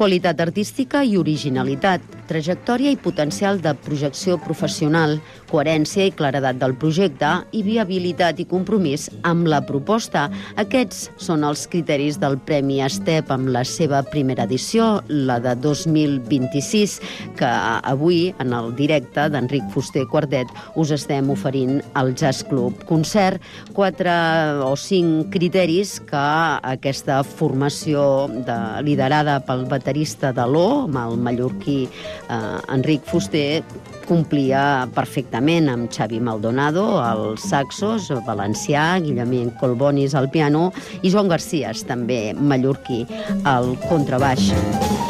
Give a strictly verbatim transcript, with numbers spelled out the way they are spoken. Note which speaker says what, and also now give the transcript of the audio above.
Speaker 1: Qualitat artística i originalitat, trajectòria i potencial de projecció professional, coherència i claredat del projecte i viabilitat i compromís amb la proposta. Aquests són els criteris del Premi Estep amb la seva primera edició, la de dos mil vint-i-sis, que avui, en el directe d'Enric Fuster Quartet, us estem oferint al Jazz Club Concert. Quatre o cinc criteris que aquesta formació de, liderada pel baterista de l'O, amb el mallorquí eh, Enric Fuster, complia perfectament, amb Xavi Maldonado als saxos, valencià, Guillemín Colbonis al piano i Joan Garcías, també mallorquí, al contrabaix.